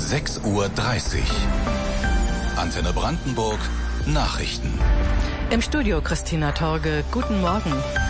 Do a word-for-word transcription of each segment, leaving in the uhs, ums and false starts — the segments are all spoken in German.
sechs Uhr dreißig. Antenne Brandenburg Nachrichten. Im Studio Christina Torge. Guten Morgen.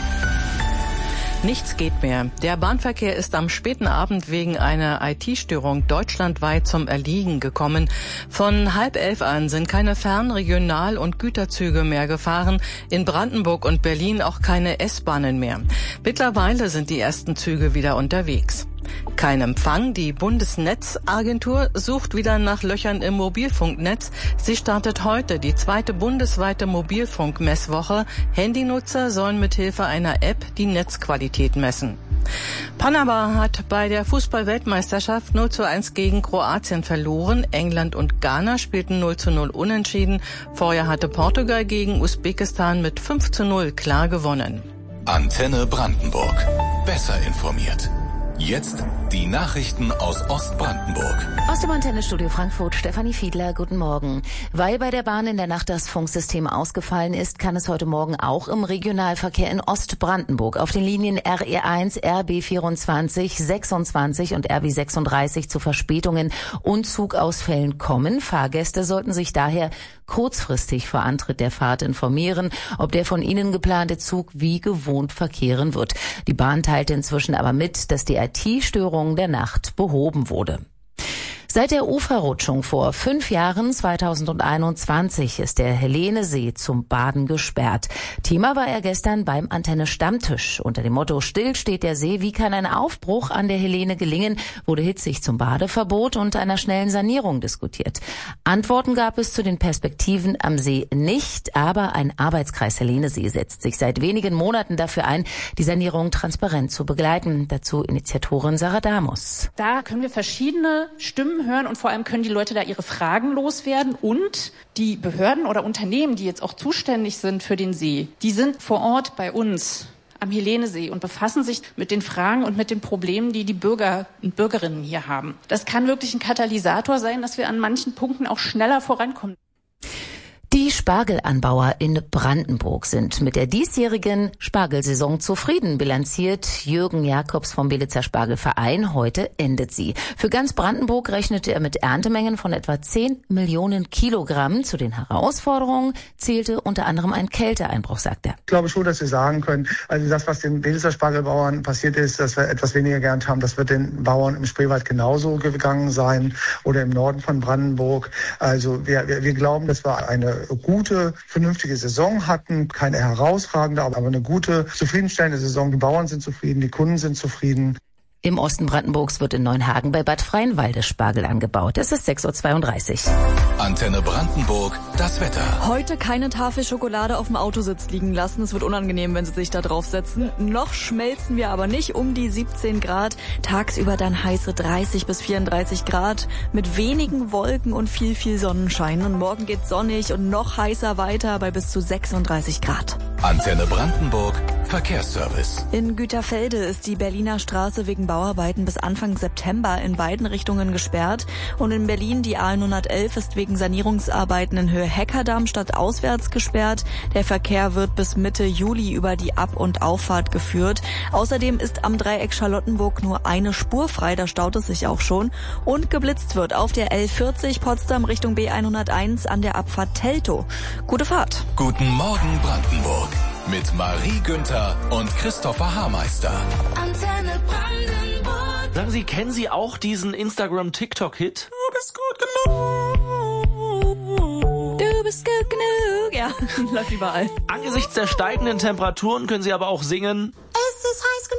Nichts geht mehr. Der Bahnverkehr ist am späten Abend wegen einer I T-Störung deutschlandweit zum Erliegen gekommen. Von halb elf an sind keine Fern-, Regional- und Güterzüge mehr gefahren. In Brandenburg und Berlin auch keine S-Bahnen mehr. Mittlerweile sind die ersten Züge wieder unterwegs. Kein Empfang. Die Bundesnetzagentur sucht wieder nach Löchern im Mobilfunknetz. Sie startet heute die zweite bundesweite Mobilfunkmesswoche. Handynutzer sollen mithilfe einer App die Netzqualität messen. Panama hat bei der Fußball-Weltmeisterschaft null zu eins gegen Kroatien verloren. England und Ghana spielten null zu null unentschieden. Vorher hatte Portugal gegen Usbekistan mit fünf zu null klar gewonnen. Antenne Brandenburg. Besser informiert. Jetzt die Nachrichten aus Ostbrandenburg. Aus dem Antenne-Studio Frankfurt, Stefanie Fiedler, guten Morgen. Weil bei der Bahn in der Nacht das Funksystem ausgefallen ist, kann es heute Morgen auch im Regionalverkehr in Ostbrandenburg auf den Linien R E eins, R B vierundzwanzig, sechsundzwanzig und R B sechsunddreißig zu Verspätungen und Zugausfällen kommen. Fahrgäste sollten sich daher kurzfristig vor Antritt der Fahrt informieren, ob der von ihnen geplante Zug wie gewohnt verkehren wird. Die Bahn teilte inzwischen aber mit, dass die I T-Störung der Nacht behoben wurde. Seit der Uferrutschung vor fünf Jahren, zweitausendeinundzwanzig, ist der Helenesee zum Baden gesperrt. Thema war er gestern beim Antenne-Stammtisch. Unter dem Motto "Still steht der See, wie kann ein Aufbruch an der Helene gelingen?" wurde hitzig zum Badeverbot und einer schnellen Sanierung diskutiert. Antworten gab es zu den Perspektiven am See nicht, aber ein Arbeitskreis Helenesee setzt sich seit wenigen Monaten dafür ein, die Sanierung transparent zu begleiten. Dazu Initiatorin Sarah Damus. Da können wir verschiedene Stimmen hören und vor allem können die Leute da ihre Fragen loswerden und die Behörden oder Unternehmen, die jetzt auch zuständig sind für den See, die sind vor Ort bei uns am Helenesee und befassen sich mit den Fragen und mit den Problemen, die die Bürger und Bürgerinnen hier haben. Das kann wirklich ein Katalysator sein, dass wir an manchen Punkten auch schneller vorankommen. Die Spargelanbauer in Brandenburg sind mit der diesjährigen Spargelsaison zufrieden, bilanziert Jürgen Jakobs vom Belitzer Spargelverein. Heute endet sie. Für ganz Brandenburg rechnete er mit Erntemengen von etwa zehn Millionen Kilogramm. Zu den Herausforderungen zählte unter anderem ein Kälteeinbruch, sagt er. Ich glaube schon, dass wir sagen können, also das, was den Belitzer Spargelbauern passiert ist, dass wir etwas weniger geerntet haben, das wird den Bauern im Spreewald genauso gegangen sein oder im Norden von Brandenburg. Also wir, wir, wir glauben, dass wir eine gute, vernünftige Saison hatten, keine herausragende, aber eine gute, zufriedenstellende Saison. Die Bauern sind zufrieden, die Kunden sind zufrieden. Im Osten Brandenburgs wird in Neuenhagen bei Bad Freienwalde Spargel angebaut. Es ist sechs Uhr zweiunddreißig. Antenne Brandenburg, das Wetter. Heute keine Tafel Schokolade auf dem Autositz liegen lassen. Es wird unangenehm, wenn Sie sich da draufsetzen. Noch schmelzen wir aber nicht, um die siebzehn Grad. Tagsüber dann heiße dreißig bis vierunddreißig Grad mit wenigen Wolken und viel, viel Sonnenschein. Und morgen geht's sonnig und noch heißer weiter bei bis zu sechsunddreißig Grad. Antenne Brandenburg, Verkehrsservice. In Güterfelde ist die Berliner Straße wegen Bauarbeiten bis Anfang September in beiden Richtungen gesperrt. Und in Berlin die A hundertelf ist wegen Sanierungsarbeiten in Höhe Heckerdamm stadtauswärts gesperrt. Der Verkehr wird bis Mitte Juli über die Ab- und Auffahrt geführt. Außerdem ist am Dreieck Charlottenburg nur eine Spur frei, da staut es sich auch schon. Und geblitzt wird auf der L vierzig Potsdam Richtung B hunderteins an der Abfahrt Teltow. Gute Fahrt. Guten Morgen Brandenburg mit Marie Günther und Christopher Haarmeister. Antenne Brandenburg. Sagen Sie, kennen Sie auch diesen Instagram-TikTok-Hit? Du bist gut genug. Du bist gut genug. Ja, läuft überall. Angesichts der steigenden Temperaturen können Sie aber auch singen. Es ist heiß genug.